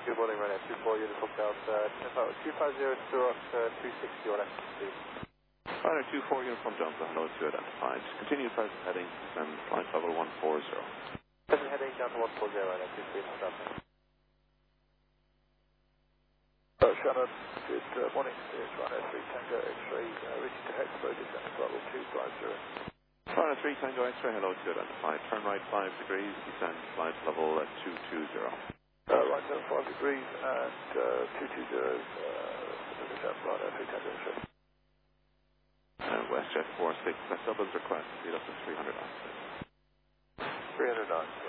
Good morning, Ryanair 24 Uniform Delta. 250 Stuart 260 on FTC. Ryanair 24 Uniform Delta, hello to identified. Continue present heading and flight level 140. Present heading down to 140, Ryanair 23 Uniform Delta. Shannon, good morning. It's Ryanair 3 Tango X-ray, reaching to Hexpo, descending flight level 250. Ryanair 3 Tango X-ray, hello to identified. Turn right 5 degrees, descend flight level 220. Right turn 5 degrees and 220, descend flight 3 Tango X-ray. WestJet 46, that's doubles request, speed up to 300 knots. 300 knots.